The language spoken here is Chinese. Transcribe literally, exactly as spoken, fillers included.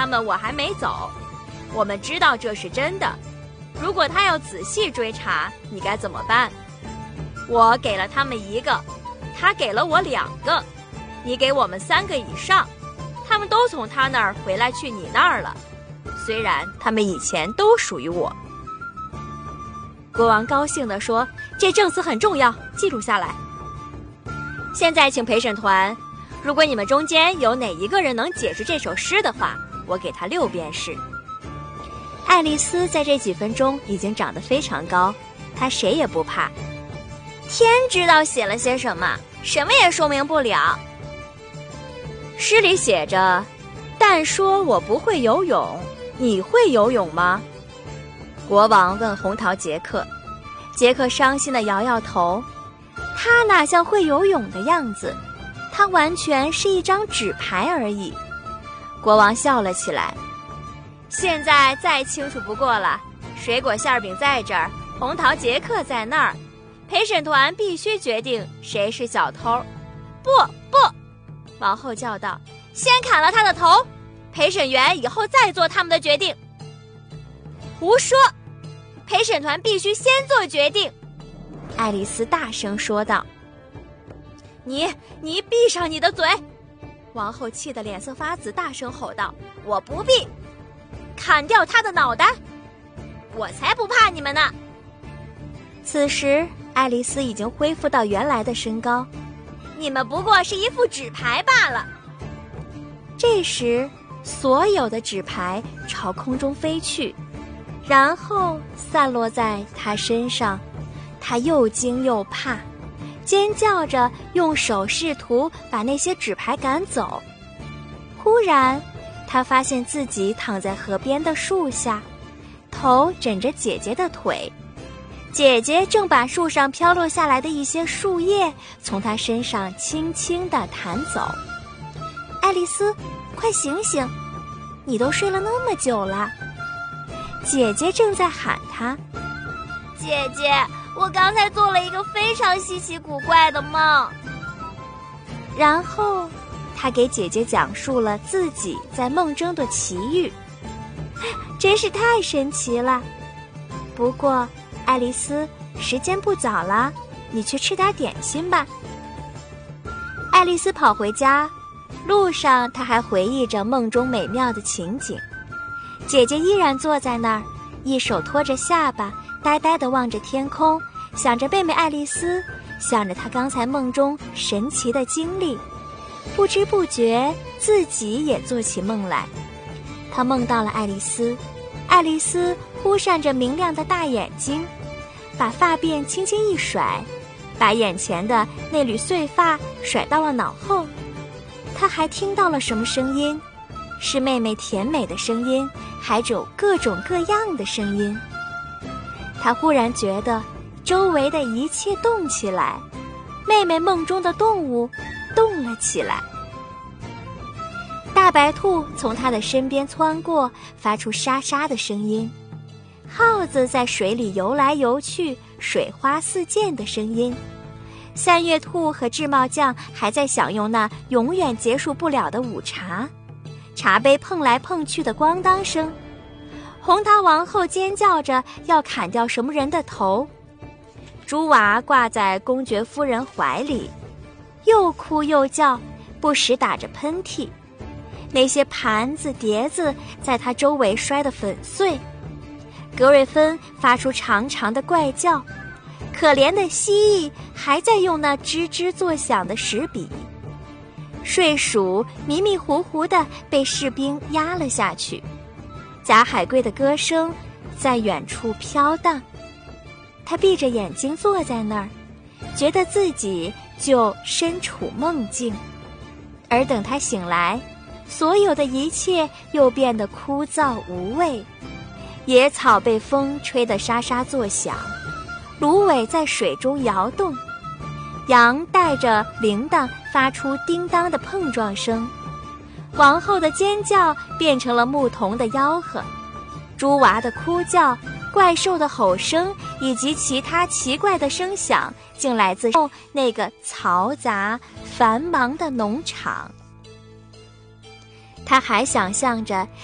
他们我还没走。我们知道这是真的。如果他要仔细追查，你该怎么办？我给了他们一个，他给了我两个，你给我们三个以上。他们都从他那儿回来去你那儿了，虽然他们以前都属于我。国王高兴地说，这证词很重要，记录下来。现在请陪审团，如果你们中间有哪一个人能解释这首诗的话，我给他六便士。爱丽丝在这几分钟已经长得非常高，她谁也不怕。天知道写了些什么，什么也说明不了。诗里写着，但说我不会游泳，你会游泳吗？国王问红桃杰克。杰克伤心地摇摇头，他哪像会游泳的样子，他完全是一张纸牌而已。国王笑了起来，现在再清楚不过了，水果馅饼在这儿，红桃杰克在那儿，陪审团必须决定谁是小偷。不不，王后叫道，先砍了他的头，陪审员以后再做他们的决定。胡说，陪审团必须先做决定，爱丽丝大声说道。你你闭上你的嘴！王后气得脸色发紫，大声吼道，我不闭，砍掉他的脑袋，我才不怕你们呢。此时爱丽丝已经恢复到原来的身高，你们不过是一副纸牌罢了。这时所有的纸牌朝空中飞去，然后散落在她身上，她又惊又怕，尖叫着用手试图把那些纸牌赶走。忽然她发现自己躺在河边的树下，头枕着姐姐的腿，姐姐正把树上飘落下来的一些树叶从她身上轻轻地弹走。爱丽丝，快醒醒，你都睡了那么久了。姐姐正在喊她。姐姐，我刚才做了一个非常稀奇古怪的梦。然后她给姐姐讲述了自己在梦中的奇遇，真是太神奇了。不过爱丽丝，时间不早了，你去吃点点心吧。爱丽丝跑回家，路上她还回忆着梦中美妙的情景。姐姐依然坐在那儿，一手托着下巴，呆呆地望着天空，想着妹妹爱丽丝，想着她刚才梦中神奇的经历。不知不觉自己也做起梦来。她梦到了爱丽丝，爱丽丝忽闪着明亮的大眼睛，把发辫轻轻一甩，把眼前的那缕碎发甩到了脑后。她还听到了什么声音，是妹妹甜美的声音，还有各种各样的声音。她忽然觉得周围的一切动起来，妹妹梦中的动物动了起来。大白兔从她的身边窜过，发出沙沙的声音。耗子在水里游来游去，水花四溅的声音。三月兔和智茂酱还在享用那永远结束不了的午茶，茶杯碰来碰去的咣当声。红桃王后尖叫着要砍掉什么人的头，猪娃挂在公爵夫人怀里，又哭又叫，不时打着喷嚏。那些盘子碟子在他周围摔得粉碎。格瑞芬发出长长的怪叫，可怜的蜥蜴还在用那吱吱作响的石笔。睡鼠迷迷糊糊地被士兵压了下去。贾海龟的歌声在远处飘荡。他闭着眼睛坐在那儿，觉得自己就身处梦境。而等他醒来，所有的一切又变得枯燥无味。野草被风吹得沙沙作响，芦苇在水中摇动，羊带着铃铛发出叮当的碰撞声，王后的尖叫变成了牧童的吆喝，猪娃的哭叫，怪兽的吼声以及其他奇怪的声响，竟来自那个嘈杂繁忙的农场。他还想象着